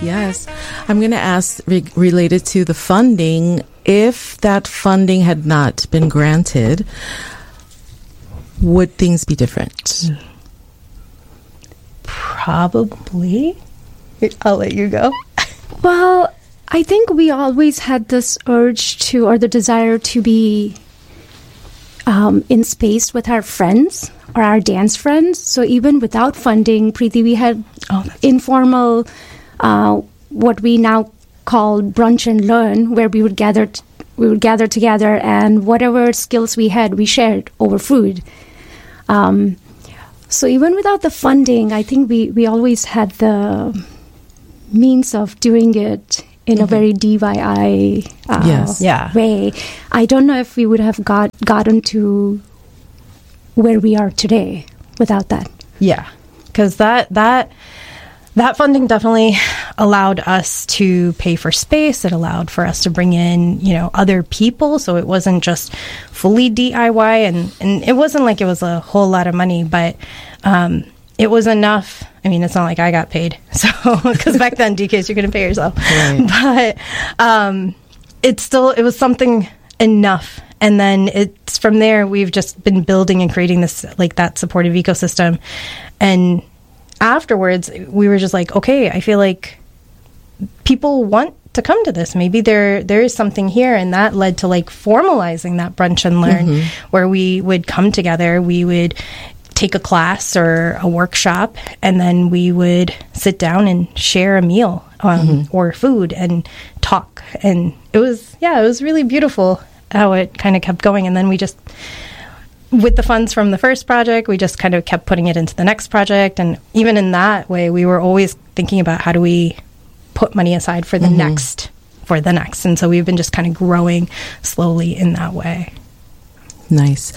Yes. I'm going to ask related to the funding. If that funding had not been granted, would things be different? Probably. I'll let you go. Well, I think we always had this urge to, or the desire to be in space with our friends or our dance friends. So even without funding, Preeti, we had informal, what we now call brunch and learn, where we would gather together, and whatever skills we had, we shared over food. So even without the funding, I think we always had the means of doing it in a very DIY way. I don't know if we would have gotten to where we are today without that. Yeah, because that funding definitely allowed us to pay for space. It allowed for us to bring in, other people. So it wasn't just fully DIY, and it wasn't like it was a whole lot of money, but it was enough. I mean, it's not like I got paid. So, because back then, DKs, you're going to pay yourself. Right. But it was something enough. And then it's from there, we've just been building and creating this, like, that supportive ecosystem. And afterwards, we were just like, okay, I feel like people want to come to this. Maybe there is something here. And that led to, like, formalizing that brunch and learn, where we would come together, we would take a class or a workshop, and then we would sit down and share a meal or food and talk. And it was really beautiful how it kind of kept going. And then we just, with the funds from the first project, we just kind of kept putting it into the next project. And even in that way, we were always thinking about how do we put money aside for the next. And so we've been just kind of growing slowly in that way. Nice.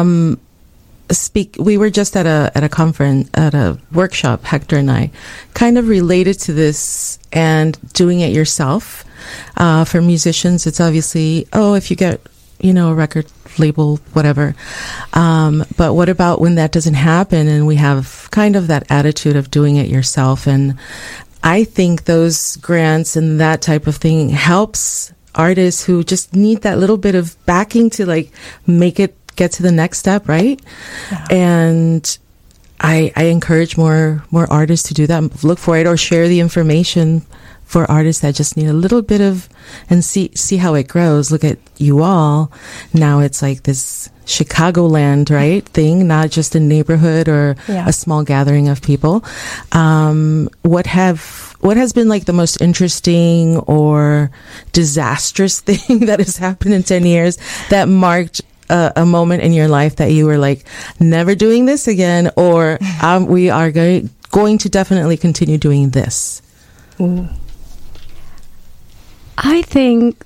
We were just at a conference, at a workshop, Hector and I, kind of related to this and doing it yourself. For musicians, it's obviously, if you get, a record label, whatever. But what about when that doesn't happen and we have kind of that attitude of doing it yourself? And I think those grants and that type of thing helps artists who just need that little bit of backing to, like, make it get to the next step, right? Yeah. And I encourage more artists to do that, look for it, or share the information for artists that just need a little bit of, and see how it grows. Look at you all. Now it's like this Chicagoland, right, thing, not just a neighborhood or a small gathering of people. What has been, like, the most interesting or disastrous thing that has happened in 10 years that marked a moment in your life that you were like, never doing this again, or we are going to definitely continue doing this? Ooh. I think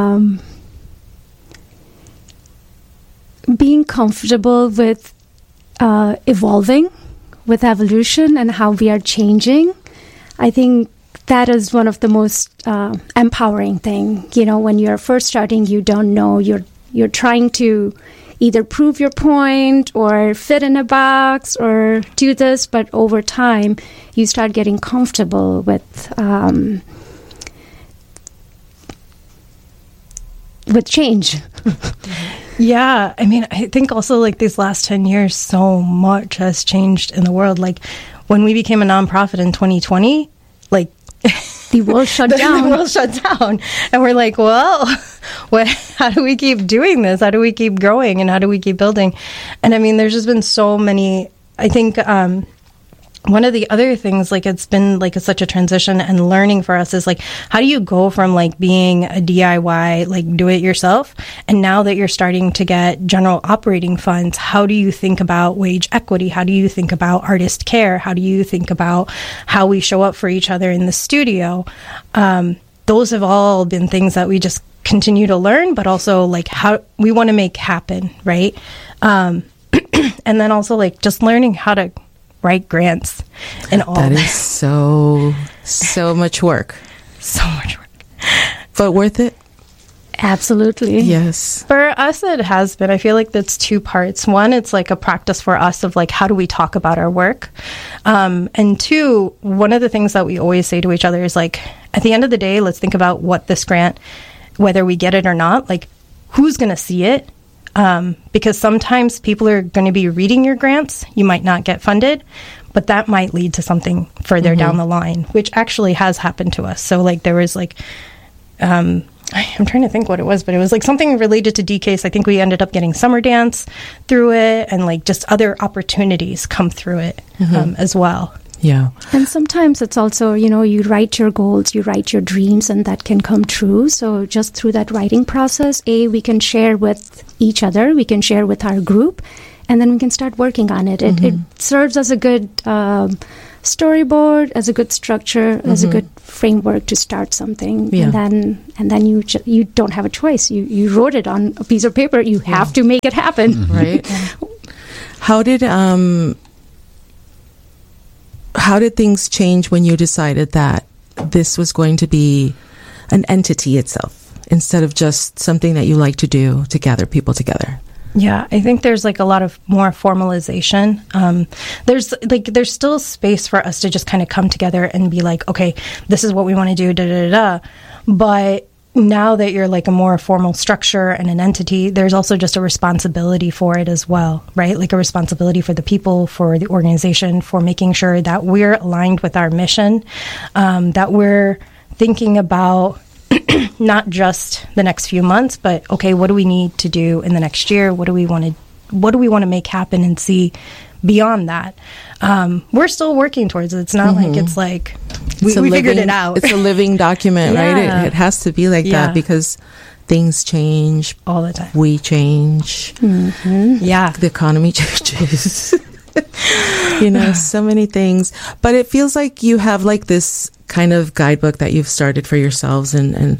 being comfortable with evolving, with evolution and how we are changing, I think that is one of the most empowering thing. When you're first starting, you don't know, you're trying to either prove your point or fit in a box or do this, but over time you start getting comfortable with change. Yeah, I mean, I think also, like, these last 10 years, so much has changed in the world. Like, when we became a nonprofit in 2020, like, the world shut down. The world shut down. And we're like, well, how do we keep doing this? How do we keep growing? And how do we keep building? And I mean, there's just been so many, I think, one of the other things, like, it's been like such a transition and learning for us is, like, how do you go from, like, being a DIY, like, do it yourself, and now that you're starting to get general operating funds, how do you think about wage equity? How do you think about artist care? How do you think about how we show up for each other in the studio? Those have all been things that we just continue to learn, but also, like, how we want to make happen, right? And then also, like, just learning how to write grants and all that. That is so much work. So much work. But worth it? Absolutely. Yes. For us, it has been. I feel like that's two parts. One, it's like a practice for us of like, how do we talk about our work? And two, one of the things that we always say to each other is like, at the end of the day, let's think about what this grant, whether we get it or not, like who's going to see it? Because sometimes people are going to be reading your grants. You might not get funded, but that might lead to something further down the line, which actually has happened to us. So like there was like, I'm trying to think what it was, but it was like something related to DCASE. I think we ended up getting summer dance through it, and like just other opportunities come through it as well. Yeah. And sometimes it's also, you write your goals, you write your dreams, and that can come true. So just through that writing process, we can share with each other, we can share with our group, and then we can start working on it. It serves as a good storyboard, as a good structure, as a good framework to start something. Yeah. And then you don't have a choice. You wrote it on a piece of paper. You have to make it happen. Right. How did things change when you decided that this was going to be an entity itself instead of just something that you like to do to gather people together? Yeah, I think there's like a lot of more formalization. There's still space for us to just kind of come together and be like, okay, this is what we want to do, da da da. But now that you're like a more formal structure and an entity, there's also just a responsibility for it as well, right? Like a responsibility for the people, for the organization, for making sure that we're aligned with our mission, that we're thinking about not just the next few months, but okay, what do we need to do in the next year? What do we want to make happen and see beyond that? We're still working towards it. It's not like it's like we figured it out. It's a living document, Yeah. right? It has to be like that because things change all the time. We change. Yeah. The economy changes. So many things. But it feels like you have like this kind of guidebook that you've started for yourselves and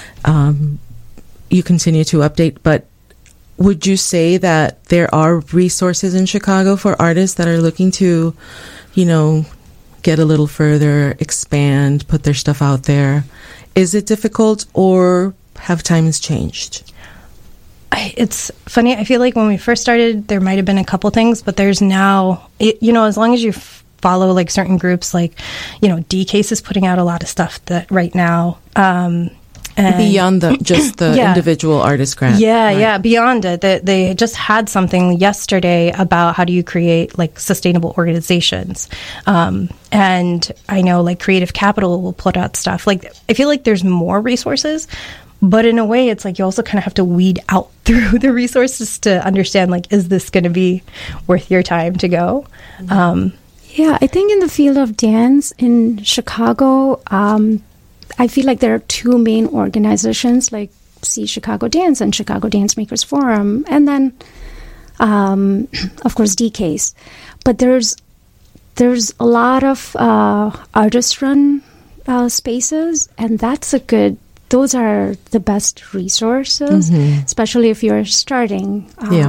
you continue to update. But would you say that there are resources in Chicago for artists that are looking to, get a little further, expand, put their stuff out there? Is it difficult or have times changed? It's funny. I feel like when we first started, there might have been a couple things, but there's now, as long as you follow like certain groups, like, DCASE is putting out a lot of stuff that right now. And beyond just the individual artist grant. Yeah, beyond it. They just had something yesterday about how do you create like sustainable organizations. And I know like Creative Capital will put out stuff. Like I feel like there's more resources, but in a way it's like you also kind of have to weed out through the resources to understand like, is this going to be worth your time to go? Yeah, I think in the field of dance in Chicago, I feel like there are two main organizations, like See Chicago Dance and Chicago Dance Makers Forum, and then, of course, DCASE. But there's a lot of artist-run spaces, and those are the best resources, especially if you're starting.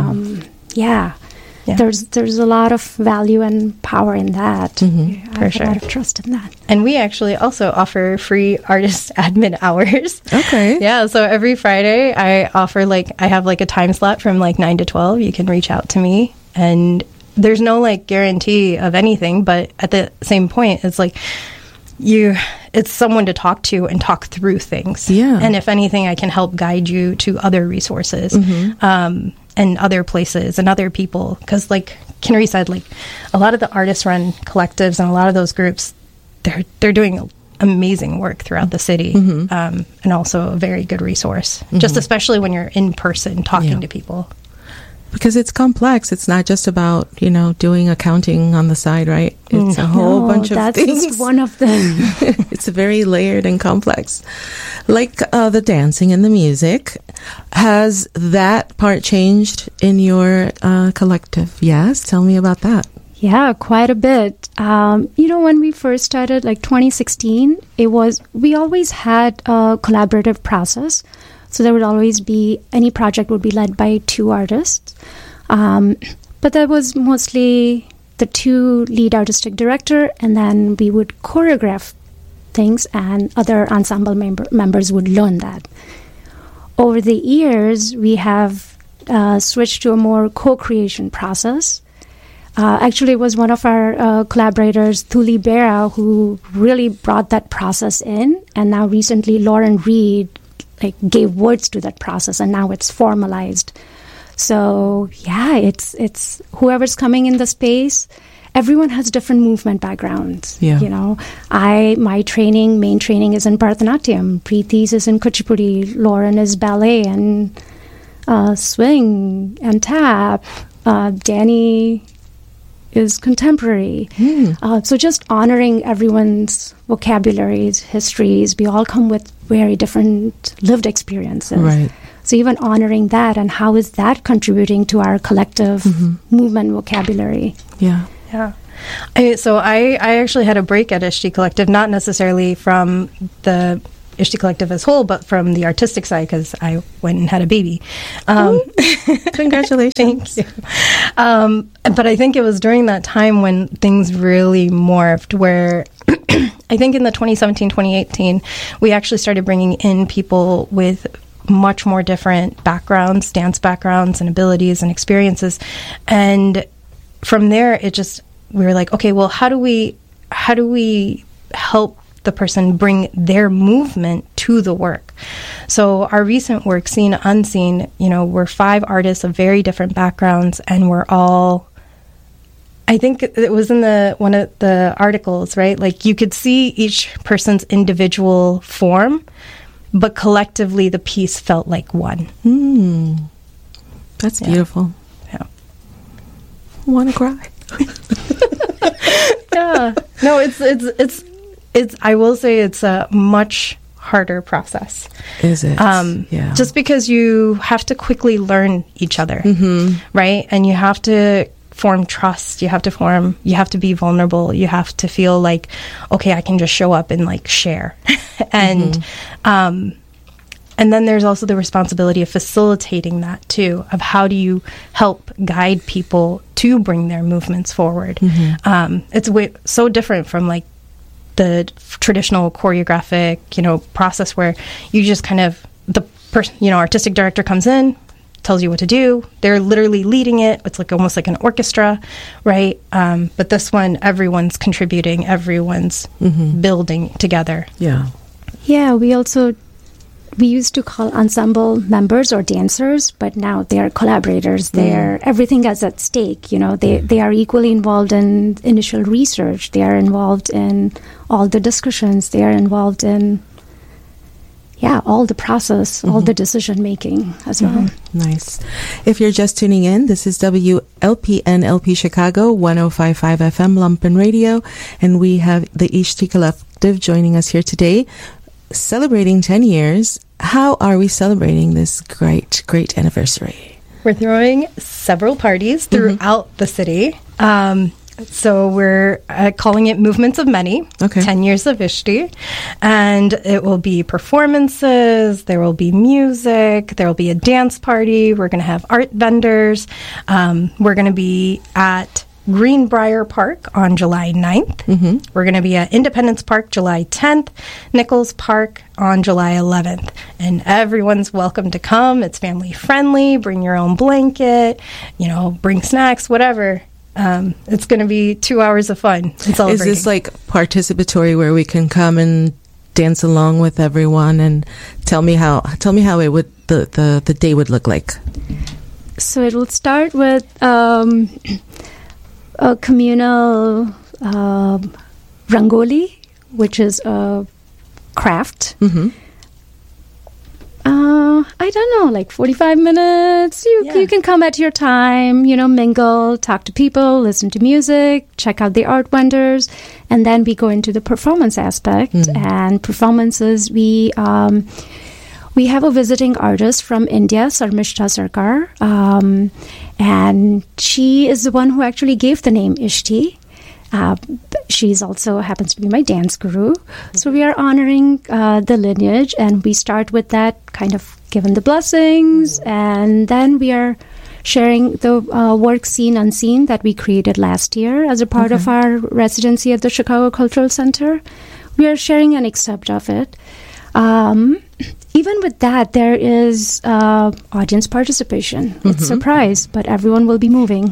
There's a lot of value and power in that. I have a lot of trust in that. And we actually also offer free artist admin hours. Okay. Yeah, so every Friday I have like a time slot from like 9 to 12. You can reach out to me, and there's no like guarantee of anything, but at the same point, it's like it's someone to talk to and talk through things. Yeah. And if anything, I can help guide you to other resources. And other places and other people, because like Kinnari said, like a lot of the artist-run collectives and a lot of those groups, they're doing amazing work throughout the city, and also a very good resource, just especially when you're in person talking to people. Because it's complex. It's not just about, doing accounting on the side, right? It's a whole bunch of things. That's just one of them. It's very layered and complex. Like the dancing and the music. Has that part changed in your collective? Yes? Tell me about that. Yeah, quite a bit. When we first started, like 2016, we always had a collaborative process. So there would always be, any project would be led by two artists. But that was mostly the two lead artistic director, and then we would choreograph things and other ensemble members would learn that. over the years, we have switched to a more co-creation process. Actually, it was one of our collaborators, Thuli Bera, who really brought that process in. And now recently, Lauren Reed gave words to that process, and now it's formalized. So yeah, it's whoever's coming in the space. Everyone has different movement backgrounds. Yeah. My main training is in Bharatanatyam. Preeti's is in Kuchipudi. Lauren is ballet and swing and tap. Danny is contemporary. So just honoring everyone's vocabularies, histories. We all come with very different lived experiences. Right. So even honoring that, and how is that contributing to our collective movement vocabulary? Yeah. Yeah. I actually had a break at Ishti Collective, not necessarily from the Ishti Collective as whole, but from the artistic side, because I went and had a baby. Congratulations. Thank you. But I think it was during that time when things really morphed, where I think in the 2017, 2018, we actually started bringing in people with much more different backgrounds, dance backgrounds and abilities and experiences. And from there, we were like, okay, well, how do we help the person bring their movement to the work? So our recent work, Seen Unseen, we're 5 artists of very different backgrounds, and we're all, I think it was in one of the articles, right? You could see each person's individual form, but collectively the piece felt like one. That's beautiful. Yeah. Want to cry. Yeah. No, it's I will say it's a much harder process. Is it? Yeah. Just because you have to quickly learn each other, right? And you have to form trust. You have to be vulnerable. You have to feel like, okay, I can just show up and share. And then there's also the responsibility of facilitating that too, of how do you help guide people to bring their movements forward. It's so different from the traditional choreographic, process where you just kind of, the person, artistic director comes in, tells you what to do. They're literally leading it. It's almost like an orchestra, right? But this one, everyone's contributing, everyone's building together. Yeah. Yeah, we used to call ensemble members or dancers, but now they are collaborators. Everything is at stake. They are equally involved in initial research. They are involved in all the discussions. They are involved in, all the process, all the decision making as well. Nice. If you're just tuning in, this is WLPNLP Chicago 105.5 FM Lumpen Radio, and we have the Ishti Collective joining us here today, celebrating 10 years. How are we celebrating this great, great anniversary? We're throwing several parties throughout the city. So we're calling it Movements of Many, 10 years of Ishti. And it will be performances, there will be music, there will be a dance party, we're going to have art vendors. We're going to be at Greenbrier Park on July 9th. We're going to be at Independence Park July 10th, Nichols Park on July 11th. And everyone's welcome to come. It's family friendly. Bring your own blanket, bring snacks, whatever. It's going to be 2 hours of fun and celebrating. Is this participatory where we can come and dance along with everyone? And tell me how it would the day would look like. So it will start with a communal rangoli, which is a craft. I don't know, 45 minutes. You can come at your time, mingle, talk to people, listen to music, check out the art vendors, and then we go into the performance aspect. And performances, we have a visiting artist from India, Sarmishta Sarkar, and she is the one who actually gave the name Ishti. She's also happens to be my dance guru. So we are honoring the lineage, and we start with that, kind of given the blessings, and then we are sharing the work Seen Unseen that we created last year as a part of our residency at the Chicago Cultural Center. We are sharing an excerpt of it. Even with that, there is audience participation. It's a surprise, but everyone will be moving.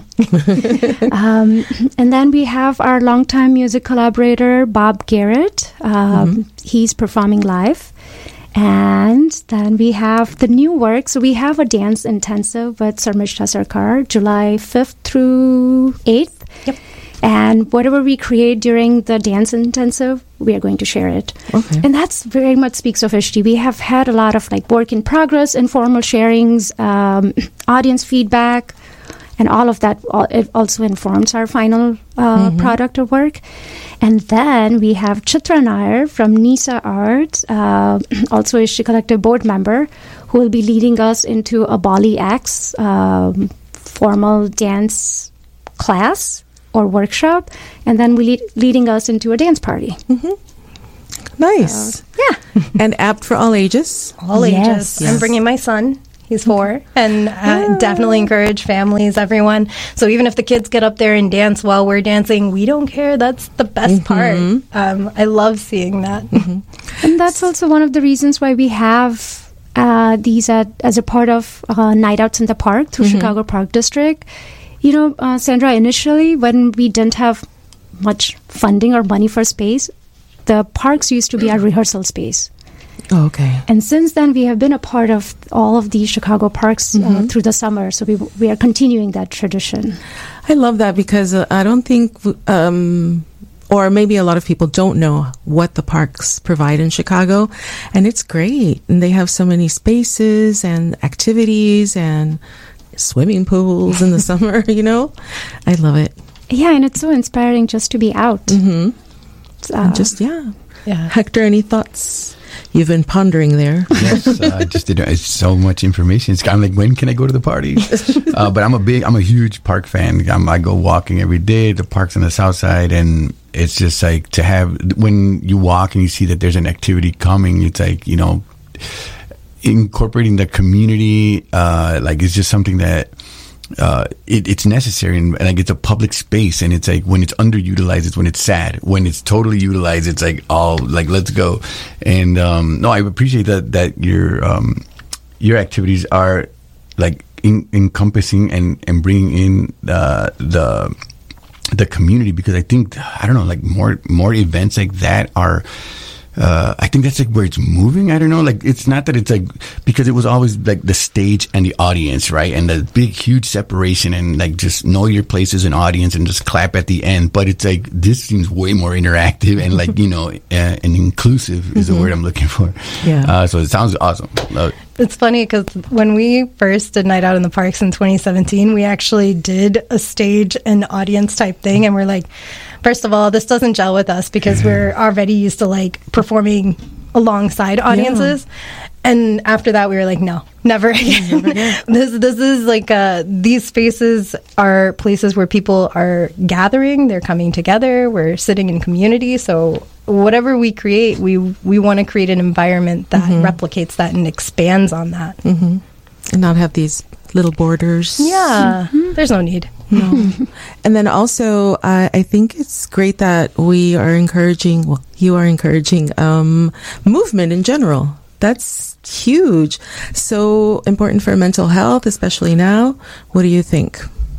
And then we have our longtime music collaborator, Bob Garrett. He's performing live. And then we have the new work. So we have a dance intensive with Sarmishta Sarkar, July 5th through 8th. Yep. And whatever we create during the dance intensive, we are going to share it. Okay. And that's very much speaks of HD. We have had a lot of like work in progress, informal sharings, audience feedback, and all of that. It also informs our final product of work. And then we have Chitra Nair from Nisa Arts, also a Ishti Collective board member, who will be leading us into a Bali X formal dance class or workshop, and then leading us into a dance party. Nice. Yeah. And apt for all ages? All Yes. ages. I'm bringing my son. He's 4, and definitely encourage families, everyone. So even if the kids get up there and dance while we're dancing, we don't care. That's the best part. I love seeing that. And that's also one of the reasons why we have these as a part of Night Outs in the Park through Chicago Park District. You know, Sandra, initially when we didn't have much funding or money for space, the parks used to be our rehearsal space. Oh, okay. And since then, we have been a part of all of these Chicago parks through the summer. So we are continuing that tradition. I love that because I don't think, or maybe a lot of people don't know what the parks provide in Chicago. And it's great. And they have so many spaces and activities and swimming pools in the summer, you know? I love it. Yeah, and it's so inspiring just to be out. Yeah. Hector, any thoughts? You've been pondering there. Yes, I just did. It's so much information. I'm like, when can I go to the party? But I'm a huge park fan. I go walking every day. The park's on the south side, and it's just like to have, when you walk and you see that there's an activity coming, it's like, you know, incorporating the community, like it's just something that it's necessary, and like it's a public space, and it's like when it's underutilized, it's when it's sad. When it's totally utilized, it's like all like let's go. And no, I appreciate that your activities are like encompassing and bringing in the community, because I think, I don't know, like more events like that are. I think that's like where it's moving. I don't know. Like, it's not that it's like, because it was always like the stage and the audience, right? And the big, huge separation, and like just know your place as an audience and just clap at the end. But it's like, this seems way more interactive and like, you know, and inclusive is the word I'm looking for. Yeah. So it sounds awesome. Love it. It's funny because when we first did Night Out in the Parks in 2017, we actually did a stage and audience type thing. And we're like, first of all, this doesn't gel with us because we're already used to like performing alongside audiences. Yeah. And after that, we were like, no, never again. This is like, these spaces are places where people are gathering, they're coming together, we're sitting in community. So whatever we create, we want to create an environment that replicates that and expands on that. And not have these little borders. Yeah, there's no need. No. And then also, I think it's great that we are encouraging, well, you are encouraging movement in general. That's huge. So important for mental health, especially now. What do you think?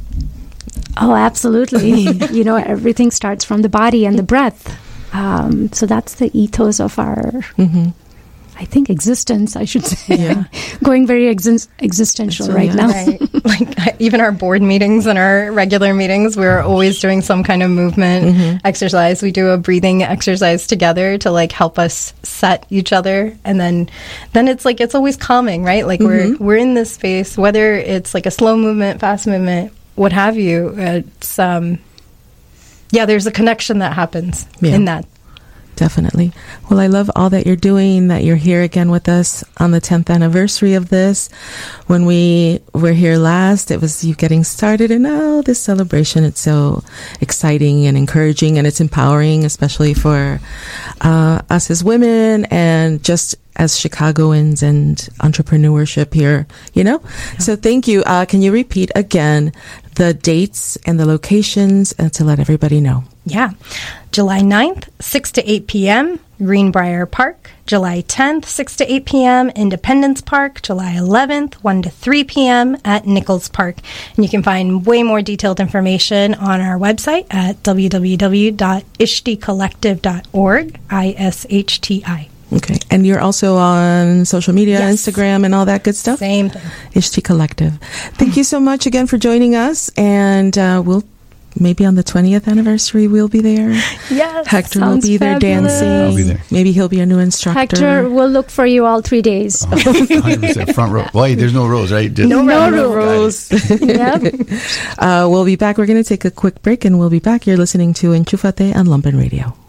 Oh, absolutely. You know, everything starts from the body and the breath. So that's the ethos of our, I think, existence, I should say. Yeah. Going very existential right now. Right. Like even our board meetings and our regular meetings, we're always doing some kind of movement exercise. We do a breathing exercise together to like help us set each other. And then it's like, it's always calming, right? Like we're in this space, whether it's like a slow movement, fast movement, what have you. It's, there's a connection that happens in that. Definitely. Well, I love all that you're doing, that you're here again with us on the 10th anniversary of this. When we were here last, it was you getting started, and now this celebration, it's so exciting and encouraging, and it's empowering, especially for us as women and just as Chicagoans and entrepreneurship here, you know? Yeah. So thank you. Can you repeat again the dates and the locations and to let everybody know? Yeah. July 9th, 6 to 8 p.m., Greenbrier Park. July 10th, 6 to 8 p.m., Independence Park. July 11th, 1 to 3 p.m. at Nichols Park. And you can find way more detailed information on our website at www.ishticollective.org, ISHTI. Okay. And you're also on social media, Yes. Instagram, and all that good stuff? Same thing. Ishti Collective. Thank you so much again for joining us. And we'll maybe on the 20th anniversary, we'll be there. Yes. Hector will Sounds be there fabulous. dancing. I'll be there. Maybe he'll be a new instructor. Hector will look for you all 3 days. 100% front row. Wait, there's no rows, right? Just, No rules. Yep. We'll be back. We're going to take a quick break, and we'll be back. You're listening to Enchufate on Lumpen Radio.